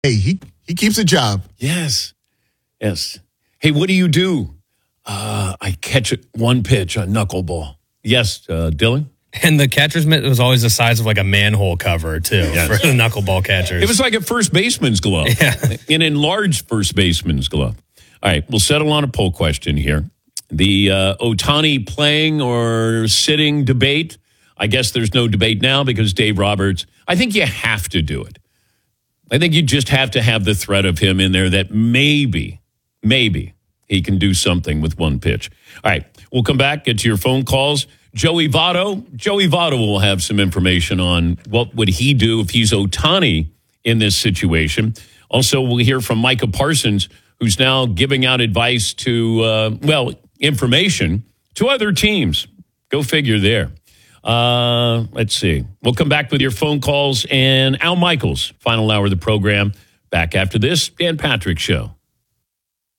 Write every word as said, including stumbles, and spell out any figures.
Hey, he, he keeps a job. Yes. Yes. Hey, what do you do? Uh, I catch it one pitch, a knuckleball. Yes, uh, Dylan? And the catcher's mitt was always the size of like a manhole cover, too, yes. for the knuckleball catchers. It was like a first baseman's glove, yeah. an enlarged first baseman's glove. All right, we'll settle on a poll question here. The uh, Ohtani playing or sitting debate. I guess there's no debate now because Dave Roberts, I think you have to do it. I think you just have to have the threat of him in there that maybe, maybe he can do something with one pitch. All right, we'll come back, get to your phone calls. Joey Votto. Joey Votto will have some information on what would he do if he's Ohtani in this situation. Also, we'll hear from Micah Parsons, who's now giving out advice to, uh, well, information to other teams. Go figure there. Uh, let's see. We'll come back with your phone calls and Al Michaels, final hour of the program. Back after this Dan Patrick Show.